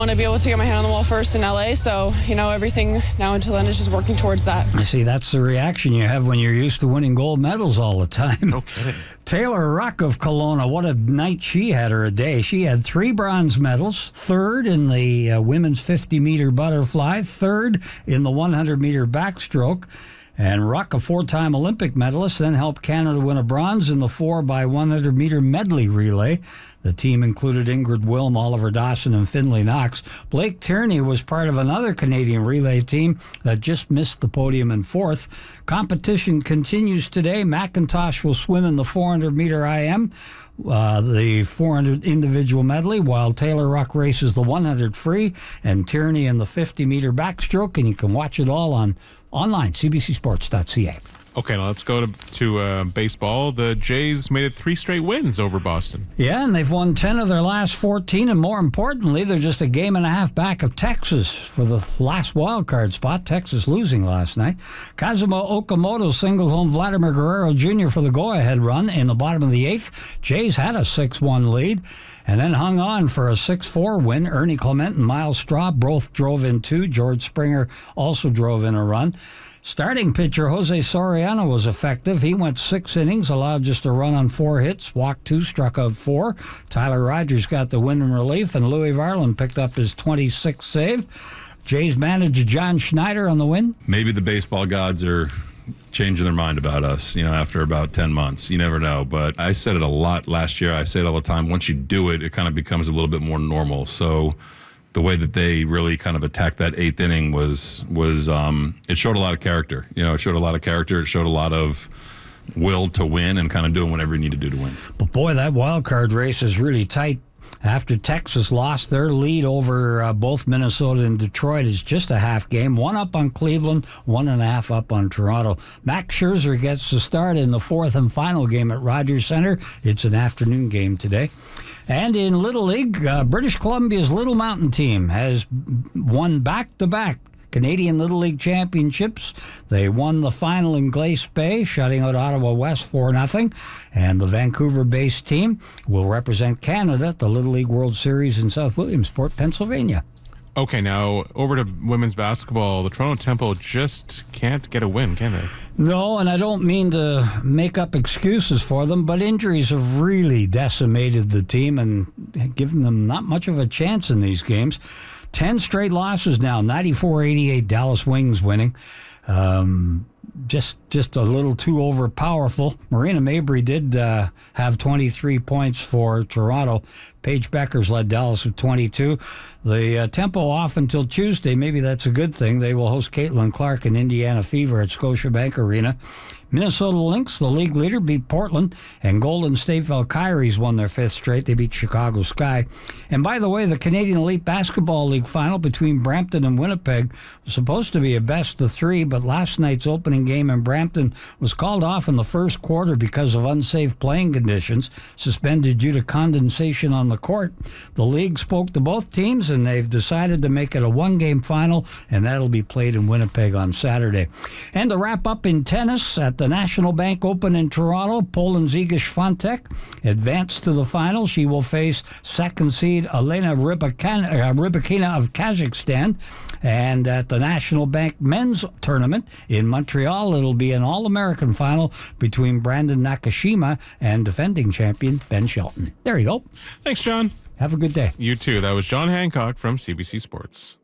I want to be able to get my hand on the wall first in LA, so everything now until then is just working towards that. I see, that's the reaction you have when you're used to winning gold medals all the time. No kidding. Taylor Ruck of Kelowna, what a night she had, or a day. She had 3 bronze medals, third in the women's 50-meter butterfly, third in the 100-meter backstroke. And Ruck, a 4-time Olympic medalist, then helped Canada win a bronze in the 4x100-meter medley relay. The team included Ingrid Wilm, Oliver Dawson, and Finlay Knox. Blake Tierney was part of another Canadian relay team that just missed the podium in 4th. Competition continues today. McIntosh will swim in the 400-meter IM, the 400 individual medley, while Taylor Ruck races the 100 free, and Tierney in the 50-meter backstroke, and you can watch it all online, cbcsports.ca. Okay, now let's go to baseball. The Jays made it 3 straight wins over Boston. Yeah, and they've won 10 of their last 14, and more importantly, they're just a game and a half back of Texas for the last wild card spot. Texas losing last night. Kazuma Okamoto singled home Vladimir Guerrero Jr. for the go-ahead run in the bottom of the 8th. Jays had a 6-1 lead and then hung on for a 6-4 win. Ernie Clement and Miles Straw both drove in 2. George Springer also drove in a run. Starting pitcher Jose Soriano was effective. He went 6 innings, allowed just a run on 4 hits, walked 2, struck out 4. Tyler Rogers got the win in relief, and Louis Varland picked up his 26th save. Jays manager John Schneider on the win. Maybe the baseball gods are changing their mind about us, after about 10 months. You never know. But I said it a lot last year. I say it all the time. Once you do it, it kind of becomes a little bit more normal. So the way that they really kind of attacked that 8th inning was it showed a lot of character. It showed a lot of character. It showed a lot of will to win and kind of doing whatever you need to do to win. But boy, that wild card race is really tight. After Texas lost, their lead over both Minnesota and Detroit is just a half game. 1 up on Cleveland, 1.5 up on Toronto. Max Scherzer gets the start in the 4th and final game at Rogers Center. It's an afternoon game today. And in Little League, British Columbia's Little Mountain team has won back-to-back Canadian Little League Championships. They won the final in Glace Bay, shutting out Ottawa West 4-0. And the Vancouver-based team will represent Canada at the Little League World Series in South Williamsport, Pennsylvania. Okay, now over to women's basketball. The Toronto Temple just can't get a win, can they? No, and I don't mean to make up excuses for them, but injuries have really decimated the team and given them not much of a chance in these games. 10 straight losses now, 94-88, Dallas Wings winning. Just a little too overpowerful. Marina Mabry did have 23 points for Toronto. Paige Beckers led Dallas with 22. The tempo off until Tuesday. Maybe that's a good thing. They will host Caitlin Clark and Indiana Fever at Scotiabank Arena. Minnesota Lynx, the league leader, beat Portland, and Golden State Valkyries won their 5th straight. They beat Chicago Sky. And by the way, the Canadian Elite Basketball League final between Brampton and Winnipeg was supposed to be a best-of-3, but last night's opening game in Brampton was called off in the first quarter because of unsafe playing conditions, suspended due to condensation on the court. The league spoke to both teams, and they've decided to make it a 1-game final, and that'll be played in Winnipeg on Saturday. And to wrap up in tennis, at the National Bank Open in Toronto, Poland's Iga Świątek advanced to the final. She will face second seed Elena Rybakina of Kazakhstan. And at the National Bank Men's Tournament in Montreal, it'll be an All-American final between Brandon Nakashima and defending champion Ben Shelton. There you go. Thanks, John. Have a good day. You too. That was John Hancock from CBC Sports.